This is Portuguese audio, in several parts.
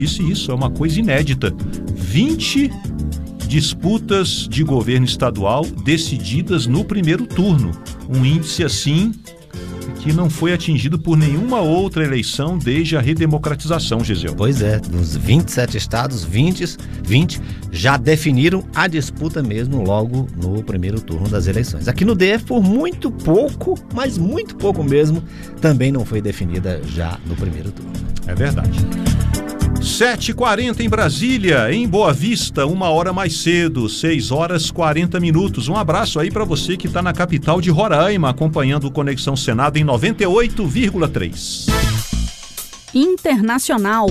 Isso é uma coisa inédita. 20 disputas de governo estadual decididas no primeiro turno. Um índice assim que não foi atingido por nenhuma outra eleição desde a redemocratização, Gisele. Pois é, nos 27 estados, 20 já definiram a disputa mesmo logo no primeiro turno das eleições. Aqui no DF, por muito pouco, mas muito pouco mesmo, também não foi definida já no primeiro turno. É verdade. 7h40 em Brasília, em Boa Vista, 1 hora mais cedo, 6h40. Um abraço aí para você que está na capital de Roraima, acompanhando o Conexão Senado em 98,3. Internacional.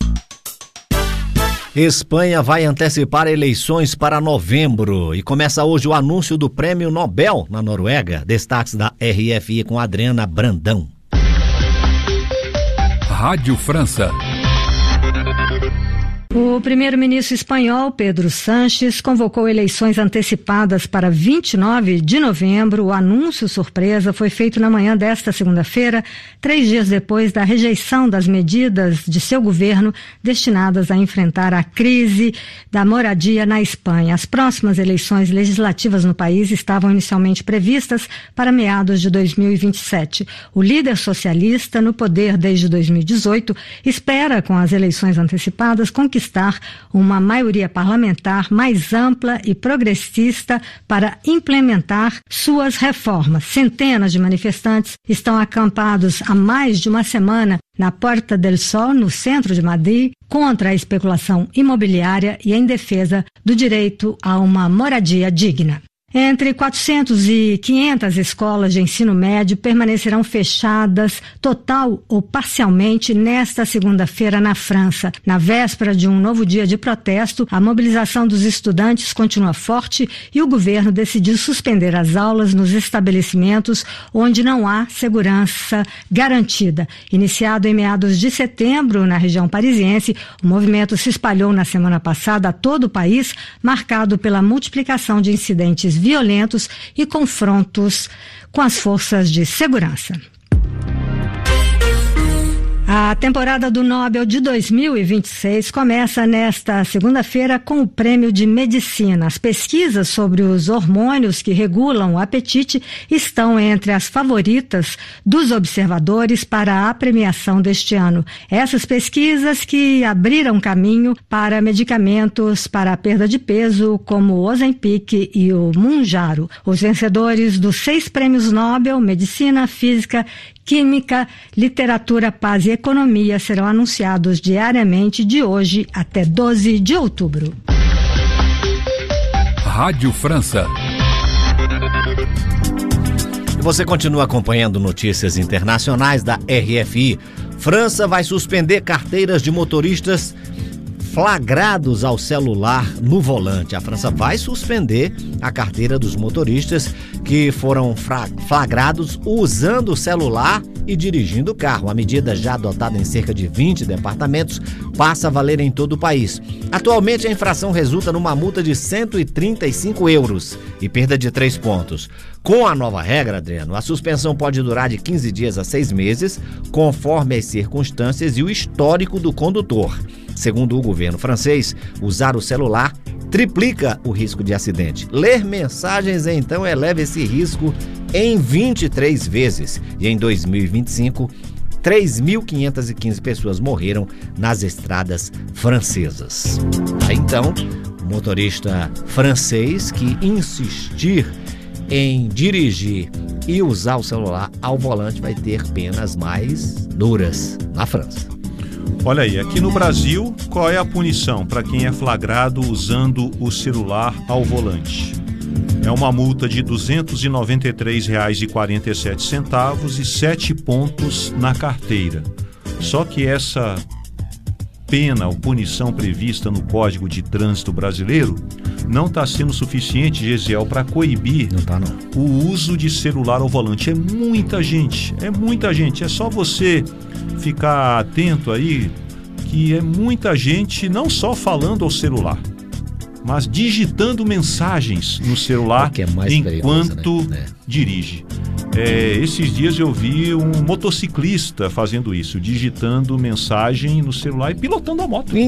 Espanha vai antecipar eleições para novembro e começa hoje o anúncio do Prêmio Nobel na Noruega. Destaques da RFI com Adriana Brandão. Rádio França. O primeiro-ministro espanhol, Pedro Sánchez, convocou eleições antecipadas para 29 de novembro. O anúncio surpresa foi feito na manhã desta segunda-feira, 3 dias depois da rejeição das medidas de seu governo destinadas a enfrentar a crise da moradia na Espanha. As próximas eleições legislativas no país estavam inicialmente previstas para meados de 2027. O líder socialista, no poder desde 2018, espera, com as eleições antecipadas, conquistar uma maioria parlamentar mais ampla e progressista para implementar suas reformas. Centenas de manifestantes estão acampados há mais de uma semana na Puerta del Sol, no centro de Madrid, contra a especulação imobiliária e em defesa do direito a uma moradia digna. Entre 400 e 500 escolas de ensino médio permanecerão fechadas, total ou parcialmente, nesta segunda-feira na França. Na véspera de um novo dia de protesto, a mobilização dos estudantes continua forte e o governo decidiu suspender as aulas nos estabelecimentos onde não há segurança garantida. Iniciado em meados de setembro na região parisiense, o movimento se espalhou na semana passada a todo o país, marcado pela multiplicação de incidentes violentos e confrontos com as forças de segurança. A temporada do Nobel de 2026 começa nesta segunda-feira com o Prêmio de Medicina. As pesquisas sobre os hormônios que regulam o apetite estão entre as favoritas dos observadores para a premiação deste ano. Essas pesquisas que abriram caminho para medicamentos para a perda de peso, como o Ozempic e o Mounjaro. Os vencedores dos 6 prêmios Nobel, Medicina, Física, Química, Literatura, Paz e Economia serão anunciados diariamente de hoje até 12 de outubro. Rádio França. E você continua acompanhando notícias internacionais da RFI. França vai suspender carteiras de motoristas flagrados ao celular no volante. A França vai suspender a carteira dos motoristas que foram flagrados usando o celular e dirigindo o carro. A medida, já adotada em cerca de 20 departamentos, passa a valer em todo o país. Atualmente, a infração resulta numa multa de 135 euros e perda de 3 pontos. Com a nova regra, Adriano, a suspensão pode durar de 15 dias a 6 meses, conforme as circunstâncias e o histórico do condutor. Segundo o governo francês, usar o celular triplica o risco de acidente. Ler mensagens, então, eleva esse risco em 23 vezes. E em 2025, 3.515 pessoas morreram nas estradas francesas. Aí, então, o motorista francês que insistir em dirigir e usar o celular ao volante vai ter penas mais duras na França. Olha aí, aqui no Brasil, qual é a punição para quem é flagrado usando o celular ao volante? É uma multa de R$ 293,47 e 7 pontos na carteira. Só que essa pena ou punição prevista no Código de Trânsito Brasileiro não está sendo suficiente, Gesiel, para coibir o uso de celular ao volante. É muita gente. É só você ficar atento aí que é muita gente não só falando ao celular, mas digitando mensagens no celular enquanto dirige. Esses dias eu vi um motociclista fazendo isso, digitando mensagem no celular e pilotando a moto.